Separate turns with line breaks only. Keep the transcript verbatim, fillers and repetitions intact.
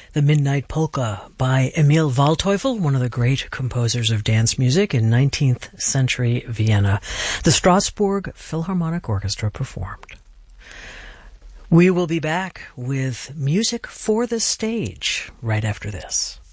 The Midnight Polka by Emil Waldteufel, one of the great composers of dance music in nineteenth century Vienna. The Strasbourg Philharmonic Orchestra performed. We will be back with music for the stage right after this.